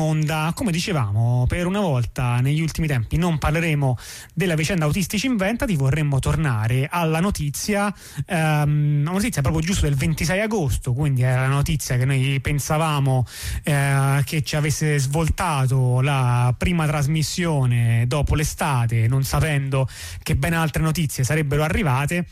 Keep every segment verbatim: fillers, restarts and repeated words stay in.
onda. Come dicevamo, per una volta negli ultimi tempi non parleremo della vicenda Autistici Inventati, vorremmo tornare alla notizia, ehm, una notizia proprio giusto del ventisei agosto, quindi era la notizia che noi pensavamo eh, che ci avesse svoltato la prima trasmissione dopo l'estate, non sapendo che ben altre notizie sarebbero arrivate.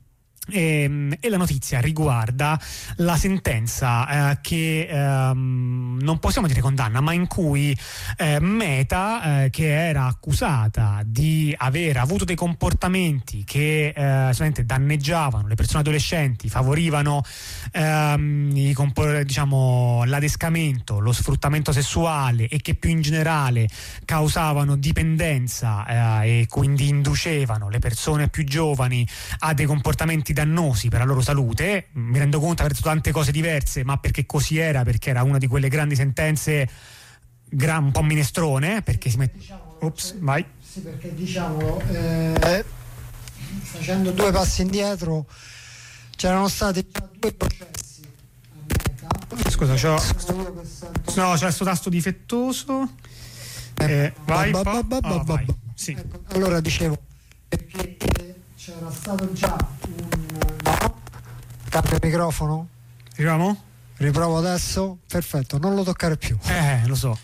E, e la notizia riguarda la sentenza eh, che ehm, non possiamo dire condanna, ma in cui eh, Meta, eh, che era accusata di aver avuto dei comportamenti che eh, solamente danneggiavano le persone adolescenti, favorivano ehm, i compor- diciamo, l'adescamento, lo sfruttamento sessuale e che più in generale causavano dipendenza eh, e quindi inducevano le persone più giovani a dei comportamenti dannosi per la loro salute. Mi rendo conto di aver detto tante cose diverse, ma perché così era, perché era una di quelle grandi sentenze gran, un po' minestrone, perché si mette diciamolo, ops, vai. Sì, perché diciamolo eh, facendo due passi indietro, c'erano stati già due processi a Meta. Scusa, c'ho Sono io che sento... no, c'è questo tasto difettoso. Eh, vai, ba, ba, ba, ba, oh, vai. Sì. Ecco, allora dicevo, perché c'era stato già un no? Cambio microfono? Arriviamo? Riprovo adesso? Perfetto, non lo toccare più. Eh, lo so.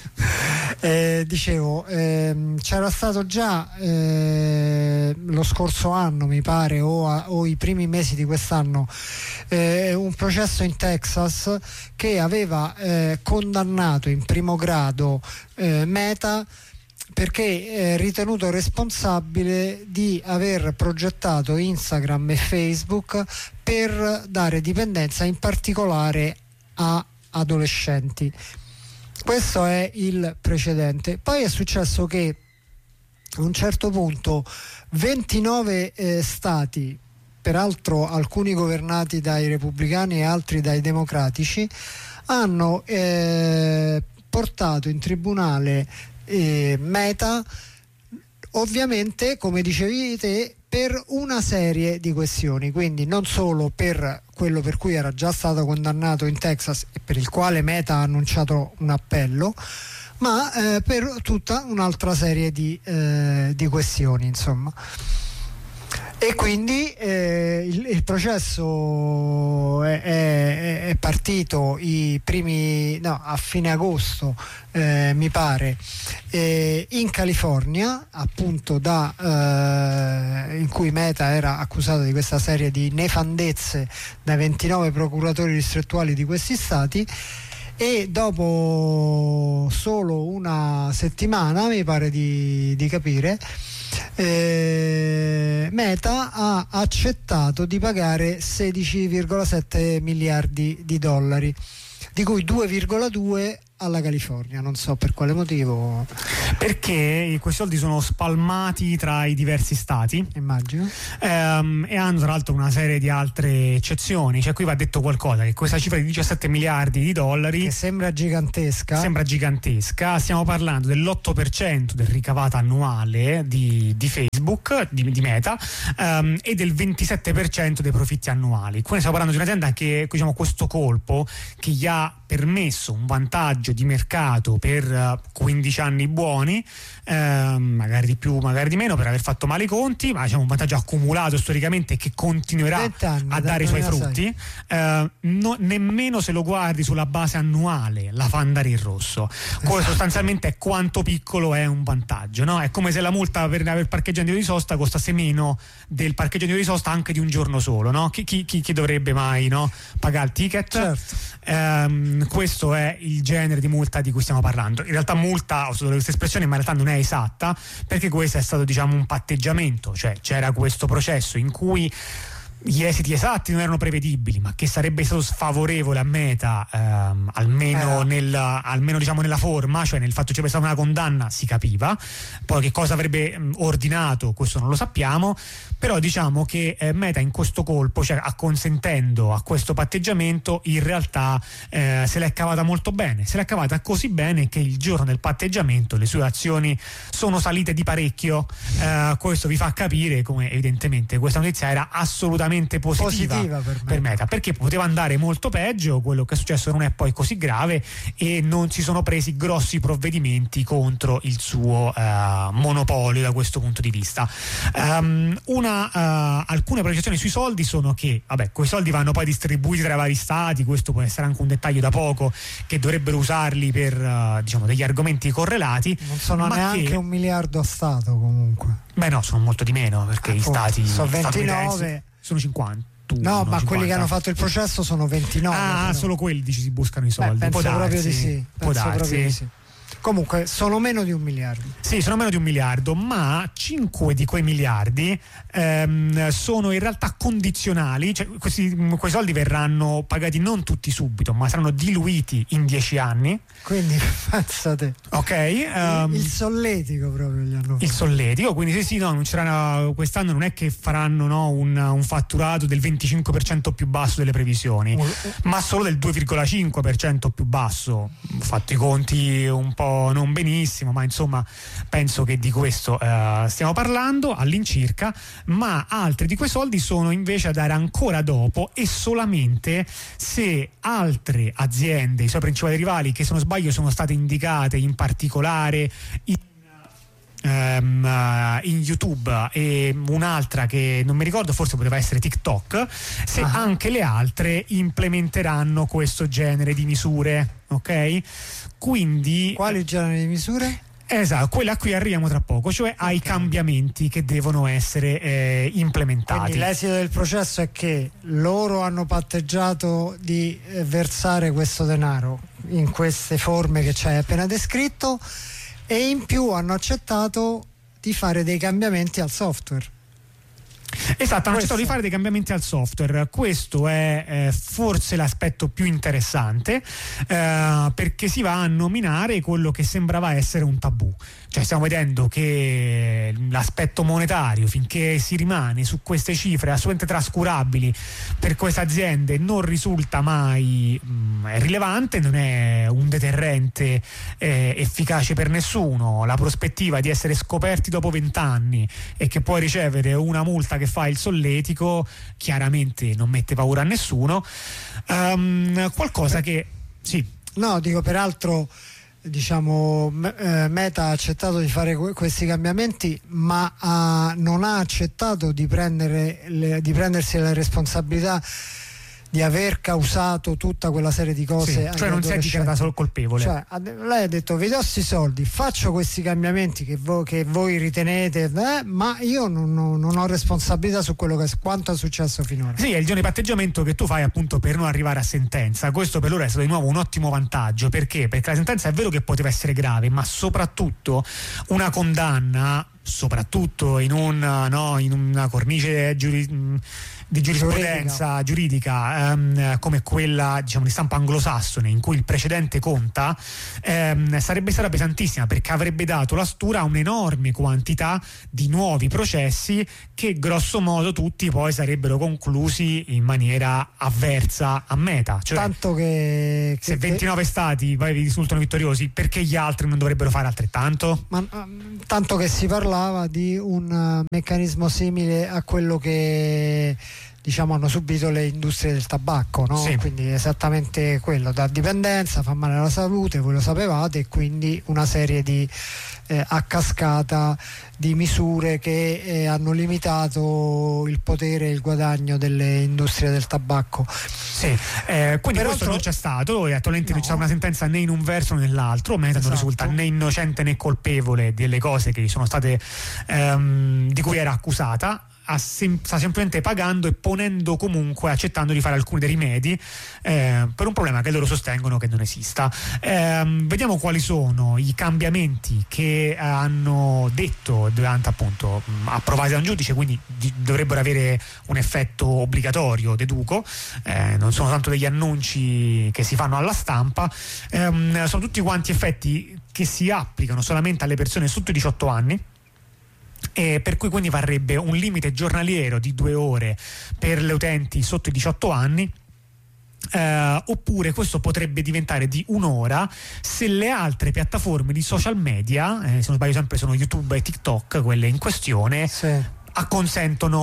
eh, dicevo, ehm, c'era stato già eh, lo scorso anno, mi pare, o, a, o i primi mesi di quest'anno, eh, un processo in Texas che aveva eh, condannato in primo grado eh, Meta perché è ritenuto responsabile di aver progettato Instagram e Facebook per dare dipendenza in particolare a adolescenti. Questo è il precedente. Poi è successo che a un certo punto ventinove eh, stati, peraltro alcuni governati dai repubblicani e altri dai democratici, hanno eh, portato in tribunale eh, Meta, ovviamente, come dicevi te, per una serie di questioni, quindi non solo per quello per cui era già stato condannato in Texas e per il quale Meta ha annunciato un appello, ma eh, per tutta un'altra serie di, eh, di questioni, insomma. E quindi eh, il, il processo è, è, è partito i primi no, a fine agosto eh, mi pare eh, in California, appunto da eh, in cui Meta era accusata di questa serie di nefandezze dai ventinove procuratori distrettuali di questi stati. E dopo solo una settimana, mi pare di, di capire, eh, Meta ha accettato di pagare sedici virgola sette miliardi di dollari, di cui due virgola due alla California. Non so per quale motivo, perché quei soldi sono spalmati tra i diversi stati, immagino, ehm, e hanno tra l'altro una serie di altre eccezioni. Cioè, qui va detto qualcosa, che questa cifra di diciassette miliardi di dollari, che sembra gigantesca sembra gigantesca stiamo parlando dell'otto per cento del ricavato annuale di, di Facebook, di, di Meta, ehm, e del ventisette per cento dei profitti annuali. Quindi stiamo parlando di un'azienda che, diciamo, questo colpo che gli ha permesso un vantaggio di mercato per quindici anni buoni, eh, magari di più, magari di meno, per aver fatto male i conti, ma diciamo un vantaggio accumulato storicamente che continuerà anni, a dare i suoi frutti. Eh, no, nemmeno se lo guardi sulla base annuale la fa andare in rosso. Quello sostanzialmente è quanto piccolo è un vantaggio, no? È come se la multa per aver parcheggiato di sosta costasse meno del parcheggio di sosta anche di un giorno solo, no? Chi, chi, chi dovrebbe mai, no, pagare il ticket? Certo. Um, questo è il genere di multa di cui stiamo parlando. In realtà multa, ho usato questa espressione, ma in realtà non è esatta, perché questo è stato, diciamo, un patteggiamento, cioè c'era questo processo in cui gli esiti esatti non erano prevedibili, ma che sarebbe stato sfavorevole a Meta, ehm, almeno, eh. nel, almeno diciamo nella forma, cioè nel fatto che c'è stata una condanna si capiva. Poi che cosa avrebbe mh, ordinato, questo non lo sappiamo, però diciamo che eh, Meta in questo colpo, cioè acconsentendo a questo patteggiamento, in realtà eh, se l'è cavata molto bene, se l'è cavata così bene che il giorno del patteggiamento le sue azioni sono salite di parecchio. Eh, questo vi fa capire come evidentemente questa notizia era assolutamente estremamente positiva, positiva per, per Meta, perché poteva andare molto peggio. Quello che è successo non è poi così grave e non si sono presi grossi provvedimenti contro il suo uh, monopolio da questo punto di vista. Um, una, uh, alcune proiezioni sui soldi sono che vabbè, quei soldi vanno poi distribuiti tra i vari stati, questo può essere anche un dettaglio da poco, che dovrebbero usarli per uh, diciamo degli argomenti correlati. Non sono ma neanche che... un miliardo a Stato comunque. Beh no, sono molto di meno, perché Appunto, gli stati sono ventinove, sono cinquanta. No, ma cinquanta. quelli che hanno fatto il processo sono ventinove. Ah, però. Solo quelli dici si buscano i soldi. Beh, penso può proprio darsi, di sì. può Penso darsi. proprio di sì. Comunque sono meno di un miliardo. Sì, sono meno di un miliardo, ma cinque di quei miliardi ehm, sono in realtà condizionali, cioè questi, quei soldi verranno pagati non tutti subito, ma saranno diluiti in dieci anni. Quindi pensate. Ok. Um, il solletico proprio gli hanno fatto. Il solletico, quindi sì, sì, no, non c'era, quest'anno non è che faranno no, un, un fatturato del venticinque per cento più basso delle previsioni, uh, uh. ma solo del due virgola cinque per cento più basso. Ho fatto i conti un po' non benissimo, ma insomma penso che di questo eh, stiamo parlando all'incirca, ma altri di quei soldi sono invece a dare ancora dopo e solamente se altre aziende, i suoi principali rivali, che se non sbaglio sono state indicate in particolare in Um, uh, in YouTube e un'altra che non mi ricordo, forse poteva essere TikTok, se ah. anche le altre implementeranno questo genere di misure, ok? Quindi quali generi di misure? Esatto, quella a cui arriviamo tra poco, cioè ai okay. cambiamenti che devono essere eh, implementati. Quindi l'esito del processo è che loro hanno patteggiato di eh, versare questo denaro in queste forme che ci hai appena descritto, e in più hanno accettato di fare dei cambiamenti al software. Esatto, hanno accettato di fare dei cambiamenti al software. Questo è eh, forse l'aspetto più interessante, eh, perché si va a nominare quello che sembrava essere un tabù. Cioè stiamo vedendo che l'aspetto monetario, finché si rimane su queste cifre assolutamente trascurabili per queste aziende, non risulta mai mh, rilevante, non è un deterrente eh, efficace per nessuno. La prospettiva di essere scoperti dopo vent'anni e che puoi ricevere una multa che fa il solletico chiaramente non mette paura a nessuno. Um, qualcosa che sì. No, dico, peraltro diciamo eh, Meta ha accettato di fare que- questi cambiamenti, ma ha, non ha accettato di prendere le, di prendersi la responsabilità di aver causato tutta quella serie di cose. Sì, cioè non si è dichiarata solo colpevole. Cioè, lei ha detto: vi do sti soldi, faccio questi cambiamenti che, vo- che voi ritenete, eh, ma io non, non, non ho responsabilità su quello che quanto è successo finora. Sì, è il giorno di patteggiamento che tu fai appunto per non arrivare a sentenza. Questo per loro è stato di nuovo un ottimo vantaggio. Perché? Perché la sentenza è vero che poteva essere grave, ma soprattutto una condanna, soprattutto in, un, no, in una cornice giuri- di giurisprudenza giuridica, ehm, come quella diciamo di stampo anglosassone, in cui il precedente conta, ehm, sarebbe stata pesantissima, perché avrebbe dato la stura a un'enorme quantità di nuovi processi che grosso modo tutti poi sarebbero conclusi in maniera avversa a Meta. Cioè, tanto che, che se ventinove che... stati poi risultano vittoriosi, perché gli altri non dovrebbero fare altrettanto? Ma, tanto che si parlava di un uh, meccanismo simile a quello che diciamo hanno subito le industrie del tabacco, no? Sì. Quindi esattamente quello, da dipendenza, fa male alla salute, voi lo sapevate, e quindi una serie di eh, a cascata di misure che eh, hanno limitato il potere e il guadagno delle industrie del tabacco. Sì, eh, quindi Però questo tro- non c'è stato, e attualmente no. non c'è stata una sentenza né in un verso né nell'altro. Meta esatto. non risulta né innocente né colpevole delle cose che sono state ehm, di cui era accusata. Sem- sta semplicemente pagando e ponendo comunque, accettando di fare alcuni dei rimedi eh, per un problema che loro sostengono che non esista. Eh, vediamo quali sono i cambiamenti che eh, hanno detto durante appunto mh, approvati da un giudice, quindi di- dovrebbero avere un effetto obbligatorio, deduco, eh, non sono tanto degli annunci che si fanno alla stampa, eh, sono tutti quanti effetti che si applicano solamente alle persone sotto i diciotto anni. E per cui quindi varrebbe un limite giornaliero di due ore per le utenti sotto i diciotto anni, eh, oppure questo potrebbe diventare di un'ora se le altre piattaforme di social media, eh, se non sbaglio sempre sono YouTube e TikTok quelle in questione, sì. acconsentono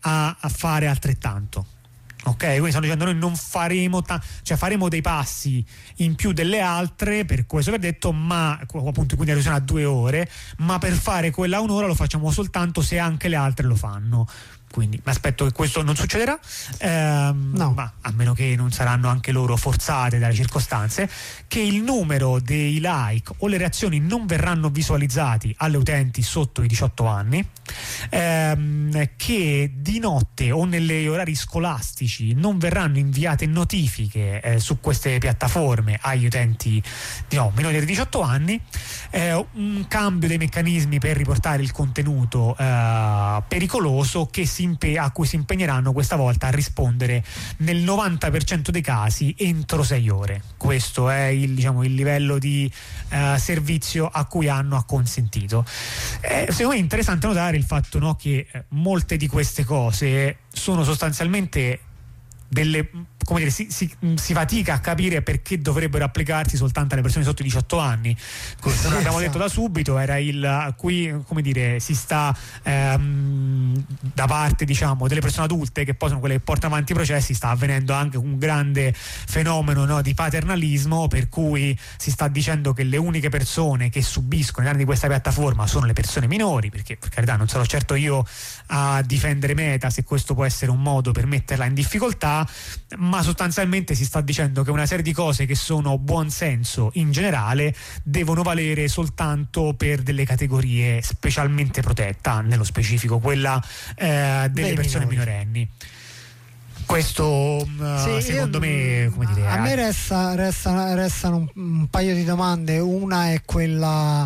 a, a fare altrettanto. Ok, quindi stanno dicendo noi non faremo ta- cioè faremo dei passi in più delle altre per questo che ho detto, ma appunto quindi la riduzione a due ore, ma per fare quella a un'ora lo facciamo soltanto se anche le altre lo fanno. Quindi mi aspetto che questo non succederà, ehm, no. ma a meno che non saranno anche loro forzate dalle circostanze, che il numero dei like o le reazioni non verranno visualizzati alle utenti sotto i diciotto anni, ehm, che di notte o negli orari scolastici non verranno inviate notifiche eh, su queste piattaforme agli utenti no, minori di diciotto anni, eh, un cambio dei meccanismi per riportare il contenuto eh, pericoloso che si impe- a cui si impegneranno questa volta a rispondere nel novanta per cento dei casi entro sei ore. Questo è il, diciamo, il livello di eh, servizio a cui hanno acconsentito. Eh, secondo me è interessante notare il fatto, no, che eh, molte di queste cose sono sostanzialmente delle, come dire, si, si, si fatica a capire perché dovrebbero applicarsi soltanto alle persone sotto i diciotto anni. Questo sì, l'abbiamo detto da subito, era il qui, come dire, si sta ehm, da parte, diciamo, delle persone adulte, che poi sono quelle che portano avanti i processi, sta avvenendo anche un grande fenomeno, no, di paternalismo, per cui si sta dicendo che le uniche persone che subiscono i danni di questa piattaforma sono le persone minori, perché per carità non sarò certo io a difendere Meta se questo può essere un modo per metterla in difficoltà, ma sostanzialmente si sta dicendo che una serie di cose che sono buon senso in generale devono valere soltanto per delle categorie specialmente protetta, nello specifico quella eh, delle Dei persone minori. minorenni. Questo uh, sì, secondo io, me, come dire, a me resta, resta, restano un, un paio di domande. Una è quella,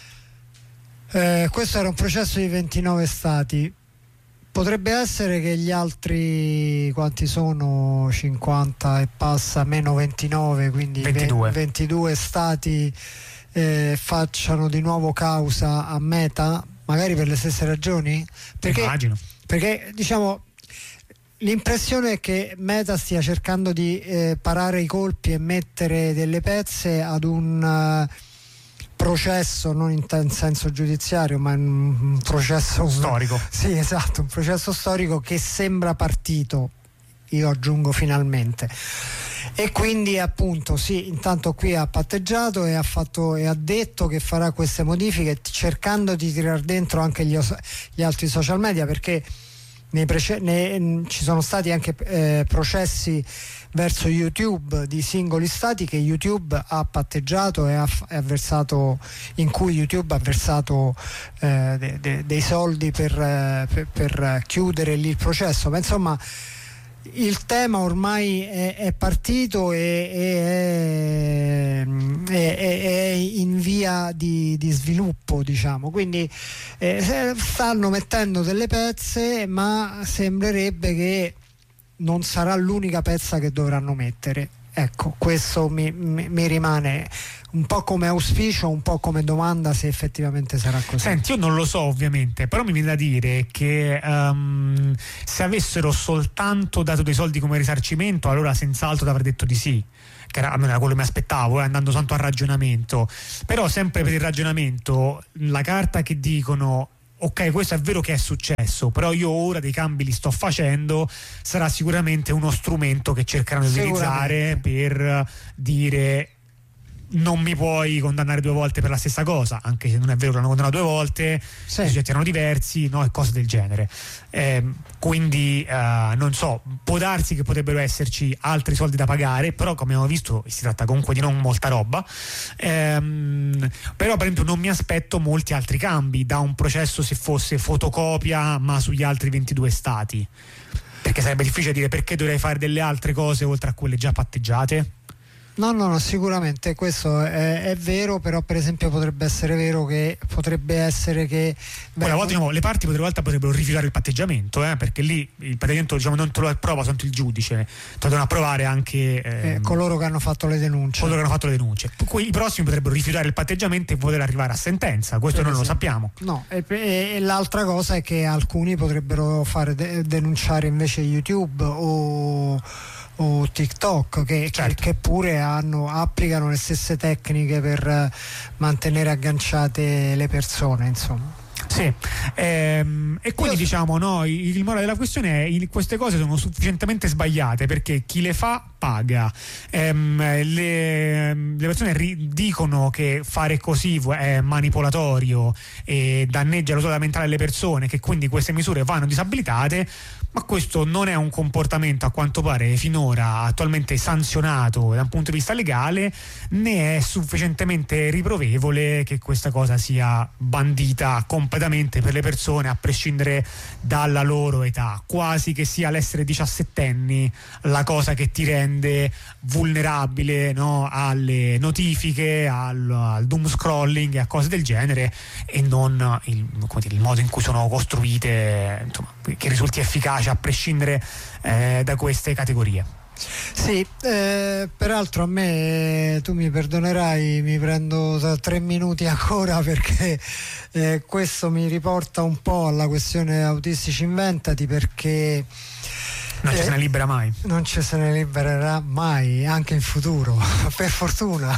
eh, questo era un processo di ventinove stati. Potrebbe essere che gli altri, quanti sono, cinquanta e passa, meno ventinove, quindi ventidue, ventidue stati eh, facciano di nuovo causa a Meta, magari per le stesse ragioni? Perché, immagino. Perché diciamo l'impressione è che Meta stia cercando di eh, parare i colpi e mettere delle pezze ad un uh, processo, non in, t- in senso giudiziario, ma in un processo storico. Sì, esatto, un processo storico che sembra partito, io aggiungo finalmente. E quindi appunto sì, intanto qui ha patteggiato e ha fatto e ha detto che farà queste modifiche, cercando di tirar dentro anche gli, os- gli altri social media, perché nei prece- nei, ci sono stati anche eh, processi verso YouTube di singoli stati che YouTube ha patteggiato e ha, e ha versato, in cui YouTube ha versato eh, de, de, dei soldi per, eh, per, per chiudere lì il processo. Ma insomma il tema ormai è, è partito e, e è, è, è in via di, di sviluppo, diciamo, quindi eh, stanno mettendo delle pezze, ma sembrerebbe che non sarà l'unica pezza che dovranno mettere. Ecco, questo mi, mi, mi rimane un po' come auspicio, un po' come domanda se effettivamente sarà così. Senti, io non lo so ovviamente, però mi viene da dire che um, se avessero soltanto dato dei soldi come risarcimento, allora senz'altro avrei detto di sì, che era, almeno era quello che mi aspettavo, eh, andando tanto al ragionamento. Però sempre per il ragionamento, la carta che dicono ok, questo è vero che è successo, però io ora dei cambi li sto facendo, sarà sicuramente uno strumento che cercheranno di utilizzare per dire non mi puoi condannare due volte per la stessa cosa, anche se non è vero che l'hanno condannato due volte, sì. I soggetti erano diversi, no, e cose del genere. Eh, quindi eh, non so, può darsi che potrebbero esserci altri soldi da pagare, però come abbiamo visto si tratta comunque di non molta roba. Ehm, però per esempio non mi aspetto molti altri cambi da un processo se fosse fotocopia ma sugli altri ventidue stati, perché sarebbe difficile dire perché dovrei fare delle altre cose oltre a quelle già patteggiate. No, no, no, sicuramente questo è, è vero, però per esempio potrebbe essere vero che potrebbe essere che beh, a volte, diciamo, le parti potrebbero, potrebbero rifiutare il patteggiamento, eh, perché lì il patteggiamento, diciamo, non te lo approva soltanto il giudice, te lo devono approvare anche eh, eh, coloro che hanno fatto le denunce. Coloro che hanno fatto le denunce. Poi i prossimi potrebbero rifiutare il patteggiamento e poter arrivare a sentenza, questo per noi esempio. Non lo sappiamo. No, e, e, e l'altra cosa è che alcuni potrebbero fare de- denunciare invece YouTube o o TikTok che, certo. che, che pure hanno, applicano le stesse tecniche per mantenere agganciate le persone, insomma. Sì, ehm, e quindi Io... diciamo no, il, il morale della questione è il, queste cose sono sufficientemente sbagliate perché chi le fa paga. Ehm, le, le persone ri- dicono che fare così è manipolatorio e danneggia la salute mentale delle persone, che quindi queste misure vanno disabilitate, ma questo non è un comportamento a quanto pare finora attualmente sanzionato da un punto di vista legale, né è sufficientemente riprovevole che questa cosa sia bandita completamente per le persone a prescindere dalla loro età, quasi che sia l'essere diciassettenni la cosa che ti rende vulnerabile, no, alle notifiche, al, al doom scrolling e a cose del genere, e non il, come dire, il modo in cui sono costruite, insomma, che risulti efficace a prescindere eh, da queste categorie. Sì, eh, peraltro a me, tu mi perdonerai, mi prendo tre minuti ancora perché eh, questo mi riporta un po' alla questione Autistici Inventati, perché non ci eh, se ne libera mai. Non ci se ne libererà mai, anche in futuro, per fortuna.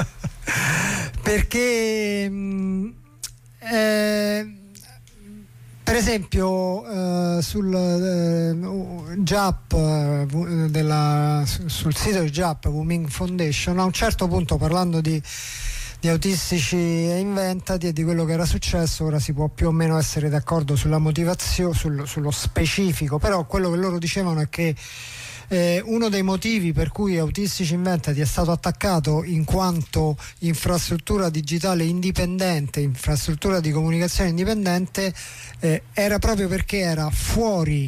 Perché mh, eh, per esempio eh, sul eh, J A P eh, della, sul sito di J A P Wuming Foundation, a un certo punto, parlando di di Autistici Inventati e di quello che era successo, ora si può più o meno essere d'accordo sulla motivazione, sul, sullo specifico, però quello che loro dicevano è che eh, uno dei motivi per cui Autistici Inventati è stato attaccato in quanto infrastruttura digitale indipendente, infrastruttura di comunicazione indipendente, eh, era proprio perché era fuori.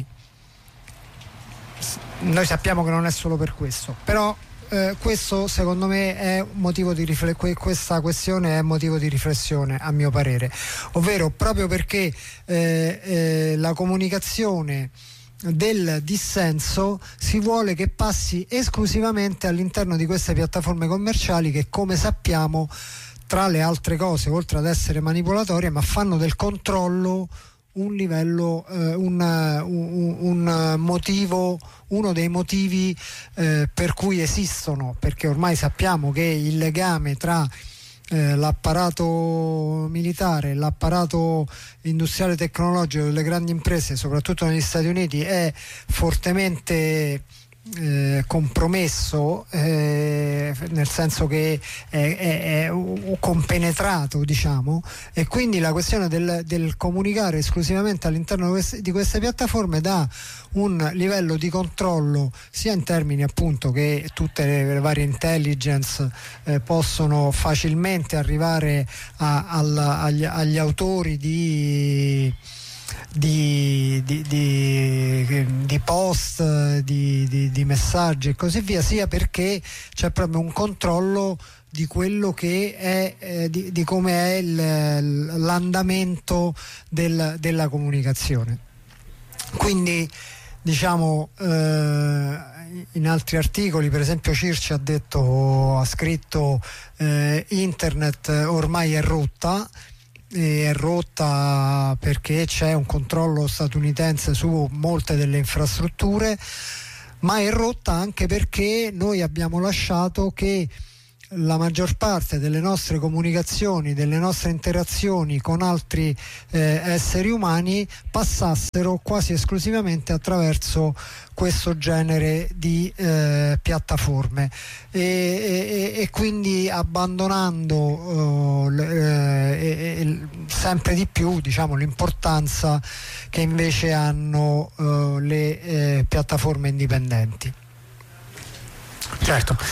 Noi sappiamo che non è solo per questo, però Eh, questo secondo me è motivo di rifle- questa questione è motivo di riflessione, a mio parere, ovvero proprio perché eh, eh, la comunicazione del dissenso si vuole che passi esclusivamente all'interno di queste piattaforme commerciali che, come sappiamo, tra le altre cose, oltre ad essere manipolatorie, ma fanno del controllo un livello, eh, un, un, un motivo, uno dei motivi eh, per cui esistono, perché ormai sappiamo che il legame tra eh, l'apparato militare e l'apparato industriale tecnologico delle grandi imprese, soprattutto negli Stati Uniti, è fortemente Eh, compromesso, eh, nel senso che è, è, è compenetrato, diciamo, e quindi la questione del, del comunicare esclusivamente all'interno di queste, di queste piattaforme dà un livello di controllo sia in termini appunto che tutte le varie intelligence eh, possono facilmente arrivare a, al, agli, agli autori di Di, di, di, di post, di, di, di messaggi e così via, sia perché c'è proprio un controllo di quello che è, eh, di, di come è il, l'andamento del, della comunicazione. Quindi diciamo eh, in altri articoli, per esempio Circe ha detto, ha scritto eh, internet ormai è rotta, è rotta perché c'è un controllo statunitense su molte delle infrastrutture, ma è rotta anche perché noi abbiamo lasciato che la maggior parte delle nostre comunicazioni, delle nostre interazioni con altri eh, esseri umani passassero quasi esclusivamente attraverso questo genere di eh, piattaforme e, e, e quindi abbandonando eh, eh, sempre di più, diciamo, l'importanza che invece hanno eh, le eh, piattaforme indipendenti. Certo,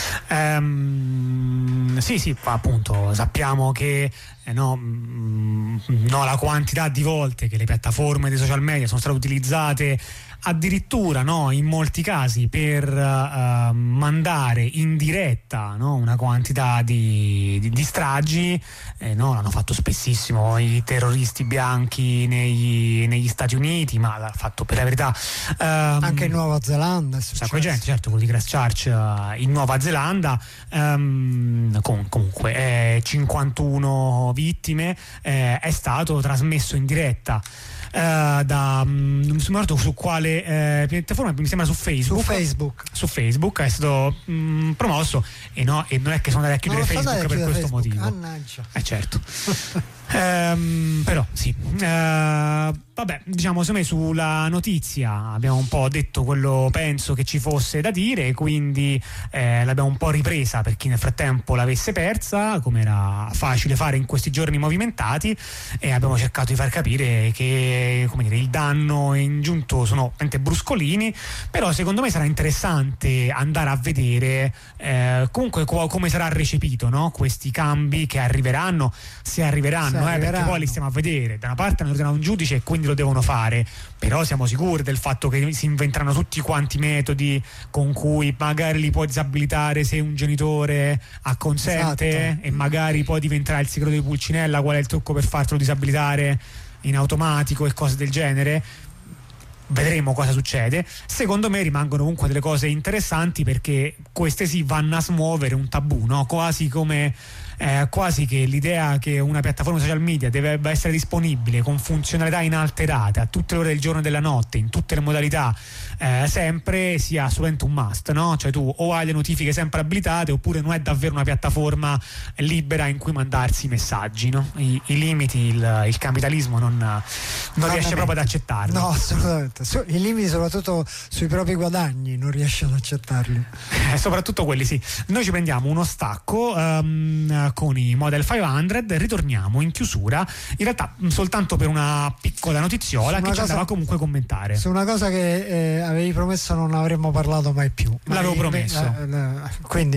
ehm, sì sì, appunto sappiamo che eh, no, mh, no, la quantità di volte che le piattaforme dei social media sono state utilizzate addirittura, no, in molti casi per uh, mandare in diretta, no, una quantità di, di, di stragi, eh, no, l'hanno fatto spessissimo i terroristi bianchi negli, negli Stati Uniti, ma l'ha fatto per la verità um, anche in Nuova Zelanda, sacco di gente, certo, quello di Christchurch uh, in Nuova Zelanda, um, com- comunque eh, cinquantuno vittime, eh, è stato trasmesso in diretta Uh, da um, non mi ricordo su quale uh, piattaforma, mi sembra su Facebook. Su Facebook. Su Facebook è stato um, promosso e, no, e non è che sono andati a chiudere Facebook per questo Facebook. motivo. Mannaggia. Eh certo. Ehm, però sì, ehm, vabbè, diciamo, secondo me sulla notizia abbiamo un po' detto quello penso che ci fosse da dire, quindi eh, l'abbiamo un po' ripresa per chi nel frattempo l'avesse persa, come era facile fare in questi giorni movimentati, e abbiamo cercato di far capire che, come dire, il danno ingiunto sono veramente bruscolini, però secondo me sarà interessante andare a vedere eh, comunque co- come sarà recepito, no? Questi cambi che arriveranno, se arriveranno, eh, perché poi li stiamo a vedere. Da una parte hanno ordinato un giudice e quindi lo devono fare, però siamo sicuri del fatto che si inventeranno tutti quanti metodi con cui magari li puoi disabilitare se un genitore acconsente, esatto. E magari poi diventerà il segreto di Pulcinella qual è il trucco per fartelo disabilitare in automatico e cose del genere. Vedremo cosa succede. Secondo me rimangono comunque delle cose interessanti, perché queste sì vanno a smuovere un tabù, no? Quasi come eh, quasi che l'idea che una piattaforma social media deve essere disponibile con funzionalità inalterate a tutte le ore del giorno e della notte, in tutte le modalità, eh, sempre, sia assolutamente un must, no? Cioè tu o hai le notifiche sempre abilitate oppure non è davvero una piattaforma libera in cui mandarsi i messaggi, no? I, i limiti il, il capitalismo non, non riesce proprio ad accettarli. No, assolutamente. I limiti soprattutto sui propri guadagni non riesce ad accettarli. Eh, soprattutto quelli, sì. Noi ci prendiamo uno stacco um, con i Model cinquecento, ritorniamo in chiusura, in realtà soltanto per una piccola notiziola che ci andava comunque a commentare su una cosa che eh, avevi promesso non avremmo parlato mai più. L'avevo ma promesso. Eh, eh, quindi